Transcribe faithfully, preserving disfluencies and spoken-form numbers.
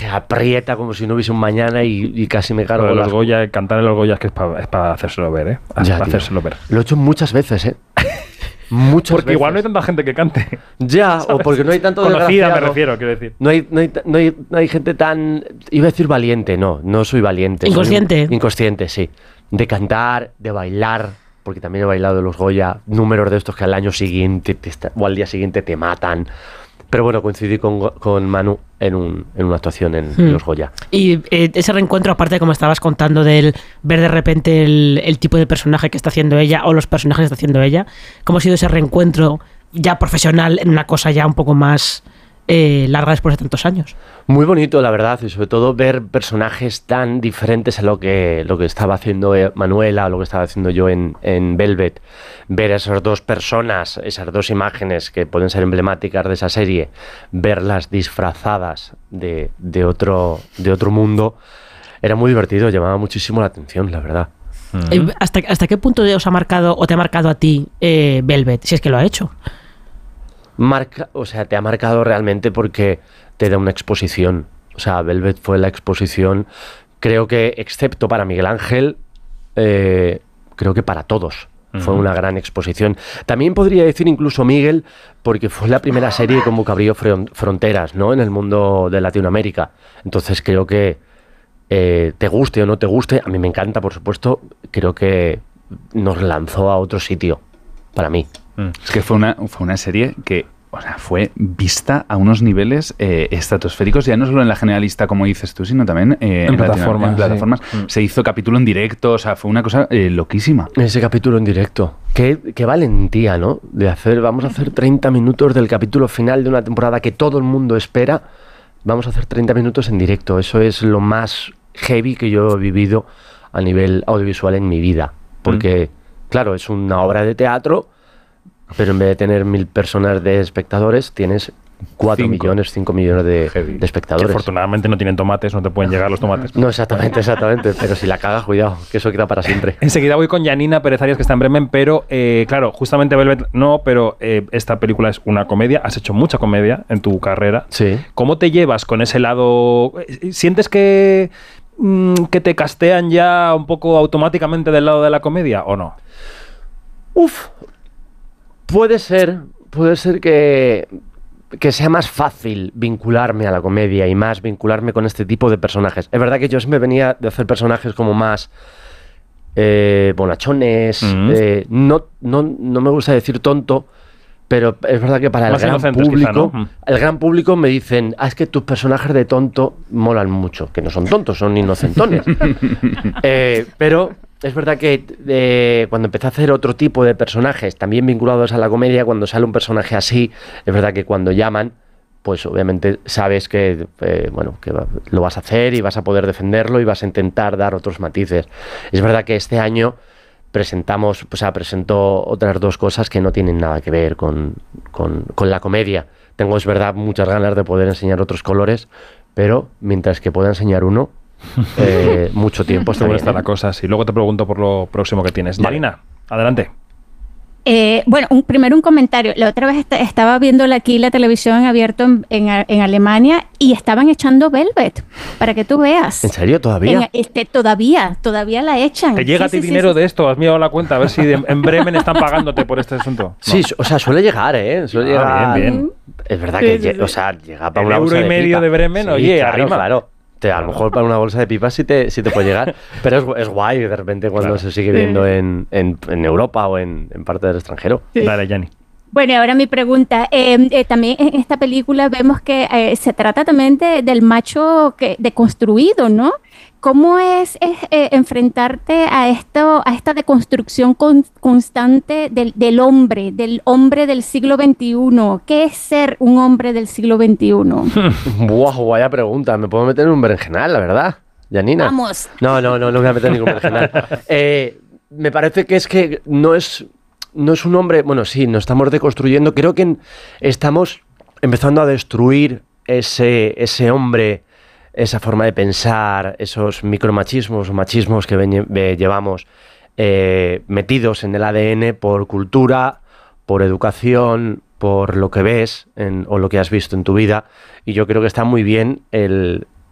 personaje aprieta como si no hubiese un mañana y, y casi me cargo. Pero las... los Goya, cantar en los Goya es que es para es pa hacérselo ver, ¿eh? Es ya, para tío. hacérselo ver. Lo he hecho muchas veces, ¿eh? Muchas Porque veces. igual no hay tanta gente que cante. Ya, ¿sabes? O porque no hay tanto conocida, desgraciado. me refiero, quiero decir. No hay, no, hay, no, hay, no hay gente tan... Iba a decir valiente, no, no soy valiente. Inconsciente. Soy inconsciente, sí. De cantar, de bailar, porque también he bailado en los Goya, números de estos que al año siguiente te está, o al día siguiente te matan. Pero bueno, coincidí con, con Manu en, un, en una actuación en hmm. los Goya. Y eh, ese reencuentro, aparte de como estabas contando, del ver de repente el, el tipo de personaje que está haciendo ella o los personajes que está haciendo ella, ¿cómo ha sido ese reencuentro ya profesional en una cosa ya un poco más eh, larga después de tantos años? Muy bonito, la verdad, y sobre todo ver personajes tan diferentes a lo que, lo que estaba haciendo Manuela o lo que estaba haciendo yo en, en Velvet. Ver esas dos personas, esas dos imágenes que pueden ser emblemáticas de esa serie, verlas disfrazadas de, de, otro, de otro mundo, era muy divertido, llamaba muchísimo la atención, la verdad. Mm. ¿Hasta, ¿Hasta qué punto os ha marcado o te ha marcado a ti eh, Velvet, si es que lo ha hecho? Marca, o sea, te ha marcado realmente porque te da una exposición. O sea, Velvet fue la exposición, creo que, excepto para Miguel Ángel, eh, creo que para todos. Uh-huh. Fue una gran exposición. También podría decir incluso Miguel, porque fue la primera serie como que abrió fronteras, ¿no? En el mundo de Latinoamérica. Entonces creo que eh, te guste o no te guste, a mí me encanta, por supuesto, creo que nos lanzó a otro sitio, para mí. Es que fue una, fue una serie que, o sea, fue vista a unos niveles eh, estratosféricos, ya no solo en la generalista, como dices tú, sino también eh, en, en plataformas. En plataformas. Sí. Se hizo capítulo en directo, o sea, fue una cosa eh, loquísima. Ese capítulo en directo. Qué, qué valentía, ¿no? De hacer, vamos a hacer treinta minutos del capítulo final de una temporada que todo el mundo espera. Vamos a hacer treinta minutos en directo. Eso es lo más heavy que yo he vivido a nivel audiovisual en mi vida. Porque, mm. claro, es una obra de teatro, pero en vez de tener mil personas de espectadores, tienes cuatro millones, cinco millones de, de espectadores. Que afortunadamente no tienen tomates, no te pueden llegar los tomates. No, exactamente, exactamente. Pero si la cagas, cuidado, que eso queda para siempre. Enseguida voy con Janina Pérez Arias, que está en Bremen, pero eh, claro, justamente Velvet no, pero eh, esta película es una comedia. Has hecho mucha comedia en tu carrera. Sí. ¿Cómo te llevas con ese lado? ¿Sientes que, mmm, que te castean ya un poco automáticamente del lado de la comedia o no? Uf, puede ser, puede ser que... que sea más fácil vincularme a la comedia y más vincularme con este tipo de personajes. Es verdad que yo siempre venía de hacer personajes como más eh, bonachones, mm-hmm. eh, no, no, no me gusta decir tonto, pero es verdad que para más el gran público, quizá, ¿no? el gran público me dicen, ah, es que tus personajes de tonto molan mucho, que no son tontos, son inocentones. eh, pero es verdad que eh, cuando empecé a hacer otro tipo de personajes, también vinculados a la comedia, cuando sale un personaje así, es verdad que cuando llaman, pues obviamente sabes que, eh, bueno, que lo vas a hacer y vas a poder defenderlo y vas a intentar dar otros matices. Es verdad que este año presentamos, o sea, presentó otras dos cosas que no tienen nada que ver con, con, con la comedia. Tengo, es verdad, muchas ganas de poder enseñar otros colores, pero mientras que pueda enseñar uno, Eh, mucho tiempo está, está la cosa así. Luego te pregunto por lo próximo que tienes. Vale. Marina, adelante. Eh, bueno, un, primero un comentario. La otra vez est estaba viendo aquí la televisión en abierto en, en, en Alemania y estaban echando Velvet, para que tú veas. ¿En serio? ¿Todavía? En, este, todavía, todavía la echan. ¿Te llega sí, a ti sí, dinero sí, de esto? ¿Has mirado la cuenta? A ver si de, en Bremen están pagándote por este asunto. No. Sí, o sea, suele llegar, ¿eh? Suele ah, llegar. Bien, bien. Es verdad sí, que, sí, sí. o sea, llega para el una euro y medio de, de Bremen, sí, oye, claro, arriba. Claro. Te, a lo mejor para una bolsa de pipas sí te, sí te puede llegar, pero es, es guay de repente cuando claro. se sigue viendo en, en, en Europa o en, en parte del extranjero. Sí. Dale, Yanni. Bueno, y ahora mi pregunta. Eh, eh, también en esta película vemos que eh, se trata también de, del macho que, deconstruido, ¿no? ¿Cómo es, es eh, enfrentarte a esto, a esta deconstrucción con, constante del, del hombre, del hombre del siglo veintiuno? ¿Qué es ser un hombre del siglo veintiuno? Buah, vaya pregunta. Me puedo meter en un berenjenal, la verdad, Janina. Vamos. No, no, no, no me voy a meter en ningún berenjenal. Eh, me parece que es que no es, no es un hombre... Bueno, sí, nos estamos deconstruyendo. Creo que estamos empezando a destruir ese, ese hombre... esa forma de pensar, esos micromachismos o machismos que ven, ve, llevamos eh, metidos en el A D N por cultura, por educación, por lo que ves en, o lo que has visto en tu vida. Y yo creo que está muy bien el,